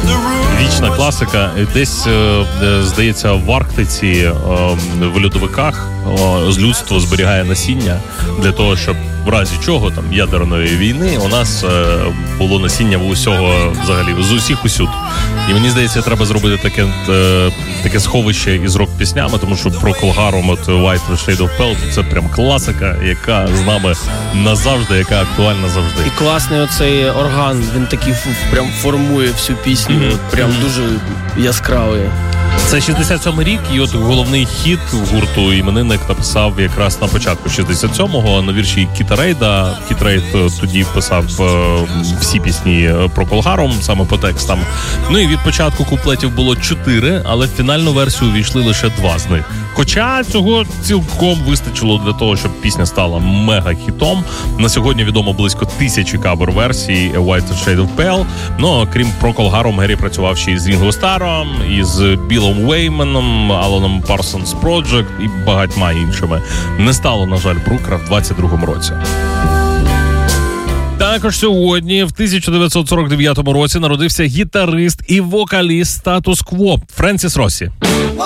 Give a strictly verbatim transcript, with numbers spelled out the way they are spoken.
Вічна класика. Десь, здається, в Арктиці, в льодовиках людство зберігає насіння для того, щоб в разі чого, там, ядерної війни, у нас було насіння в усього, взагалі, з усіх усюд. І мені здається, треба зробити таке, таке сховище із рок-піснями, тому що Procol Harum от White Shade of Pale — це прям класика, яка з нами назавжди, яка актуальна завжди. І класний оцей орган, він такий прям формує всю пісню, mm-hmm. прям дуже яскравий. Це шістдесят сьомий рік, і от головний хіт гурту іменинник написав якраз на початку шістдесят сьомого на вірші Кіта Рейда. Кіт Рейд тоді писав всі пісні Procol Harum, саме по текстам. Ну і від початку куплетів було чотири, але в фінальну версію увійшли лише два з них. Хоча цього цілком вистачило для того, щоб пісня стала мега-хітом. На сьогодні відомо близько тисячі кавер-версій White Shade of Pale. Ну, крім Procol Harum, Гері працював ще із Рінго Старом, із Білом Уейманом, Аланом Parsons Project і багатьма іншими. Не стало, на жаль, Брукера в двадцять другому році. Також сьогодні, в тисяча дев'ятсот сорок дев'ятому році, народився гітарист і вокаліст Статус Кво Френсіс Россі.